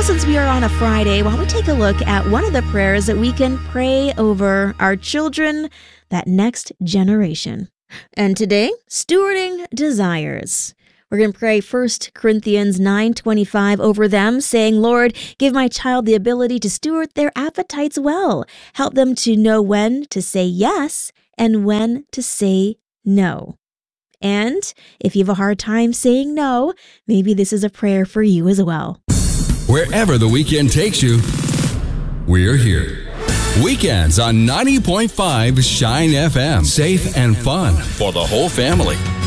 since we are on a Friday, why don't we take a look at one of the prayers that we can pray over our children, that next generation. And today, stewarding desires. We're going to pray 1 Corinthians 9:25 over them, saying, Lord, give my child the ability to steward their appetites well. Help them to know when to say yes and when to say no. And if you have a hard time saying no, maybe this is a prayer for you as well. Wherever the weekend takes you, we're here. Weekends on 90.5 Shine FM. Safe and fun for the whole family.